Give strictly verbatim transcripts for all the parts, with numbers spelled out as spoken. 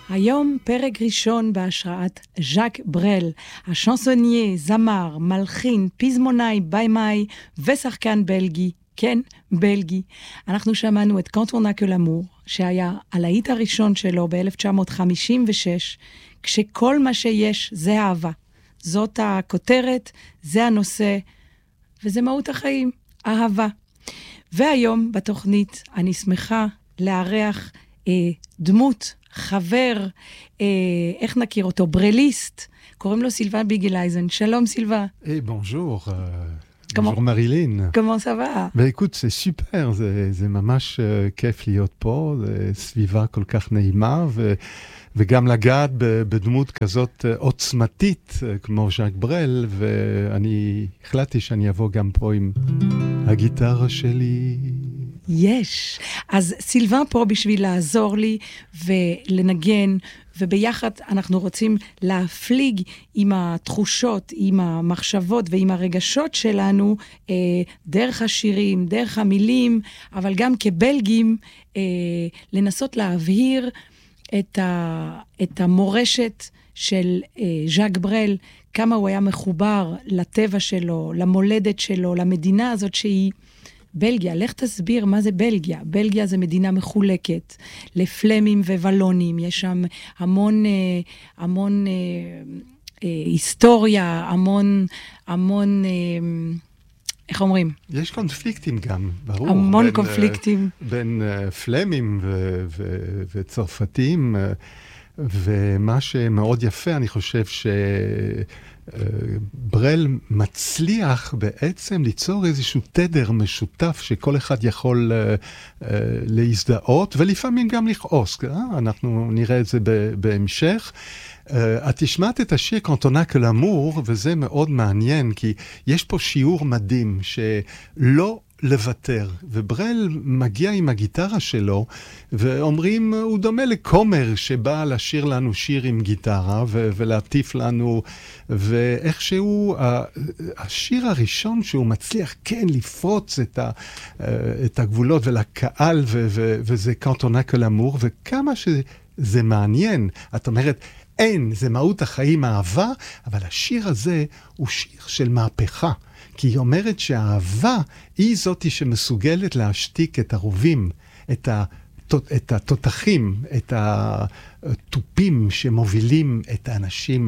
היום פרק ראשון בהשראת ז'אק ברל, השנסונייה, זמר, מלחין, פזמונאי, בימאי ושחקן בלגי. כן, בלגי. אנחנו שמענו את Quand on n'a que l'amour, שהיה הלהיט הראשון שלו ב-אלף תשע מאות חמישים ושש, כשכל מה שיש זה אהבה. זאת הכותרת, זה הנושא, וזה מהות החיים, אהבה. והיום בתוכנית אני שמחה לארח אה, דמות, חבר, אה, איך נכיר אותו? ברליסט. קוראים לו סילבן ביגלייזן. שלום סילבן. Eh bonjour, euh, Comment- bonjour Marilyn. Comment ça va? Bah écoute, c'est super, זה, זה ממש uh, כיף להיות פה, זה סביבה כל כך נעימה, ו, וגם לגעת ב, בדמות כזאת uh, עוצמתית, uh, כמו ז'אק ברל, ואני החלטתי שאני אבוא גם פה עם הגיטרה שלי. יש. אז סילבן פה בשביל לעזור לי ולנגן, וביחד אנחנו רוצים להפליג עם התחושות, עם המחשבות ועם הרגשות שלנו, אה, דרך השירים, דרך המילים, אבל גם כבלגים, אה, לנסות להבהיר את, ה, את המורשת של אה, ז'אק ברל, כמה הוא היה מחובר לטבע שלו, למולדת שלו, למדינה הזאת שהיא בלגיה. לך תסביר מה זה בלגיה. בלגיה זה מדינה מחולקת לפלמים ובלונים. יש שם המון, המון אה, אה, היסטוריה, המון, המון, אה, איך אומרים? יש קונפליקטים גם, ברור. המון בין, קונפליקטים. Uh, בין uh, פלמים ו- ו- וצרפתים, uh, ומה שמאוד יפה, אני חושב ש... ברל מצליח בעצם ליצור איזשהו תדר משותף שכל אחד יכול uh, uh, להזדהות ולפעמים גם לכעוס. Uh, אנחנו נראה את זה ב- בהמשך. Uh, את תשמעת את השיר Quand on n'a que l'amour, וזה מאוד מעניין, כי יש פה שיעור מדהים שלא לוותר, וברל מגיע עם הגיטרה שלו, ואומרים, הוא דומה לקומר שבא לשיר לנו שיר עם גיטרה, ו- ולהטיף לנו, ואיכשהו השיר הראשון שהוא מצליח כן לפרוץ את, ה- את הגבולות ולקהל, ו- ו- וזה Quand on n'a que l'amour, וכמה שזה מעניין, את אומרת, אין, זה מהות החיים, אהבה, אבל השיר הזה הוא שיר של מהפכה. כי היא אומרת שהאהבה היא זאת שמסוגלת להשתיק את הרובים, את, הת... את התותחים, את הטופים שמובילים את האנשים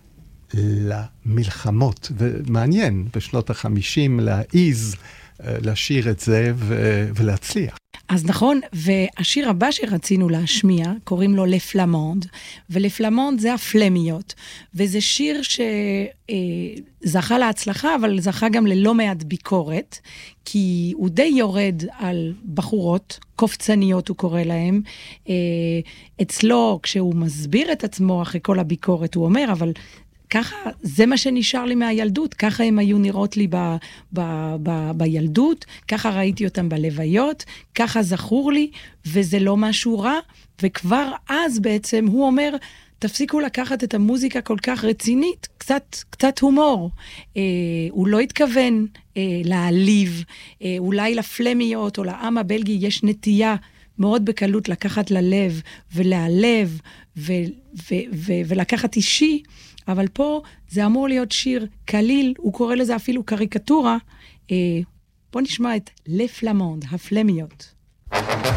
למלחמות. ומעניין בשנות החמישים להעיז לשיר את זה ו... ולהצליח. אז נכון, והשיר הבא שרצינו להשמיע, קוראים לו לפלמונד, ולפלמונד זה הפלמיות, וזה שיר שזכה להצלחה, אבל זכה גם ללא מעט ביקורת, כי הוא די יורד על בחורות, קופצניות הוא קורא להם, אצלו כשהוא מסביר את עצמו אחרי כל הביקורת, הוא אומר, אבל ככה, זה מה שנשאר לי מהילדות, ככה הם היו נראות לי ב, ב, ב, בילדות, ככה ראיתי אותם בלוויות, ככה זכור לי, וזה לא משהו רע, וכבר אז בעצם הוא אומר, תפסיקו לקחת את המוזיקה כל כך רצינית, קצת, קצת הומור. אה, הוא לא התכוון אה, להעליב, אה, אולי לפלמיות או לעם הבלגי יש נטייה מאוד בקלות לקחת ללב ולהעלב ו, ו, ו, ולקחת אישי, אבל פה זה אמור להיות שיר קליל, הוא קורא לזה אפילו קריקטורה. אה, בוא נשמע את לפלמונד, הפלמיות.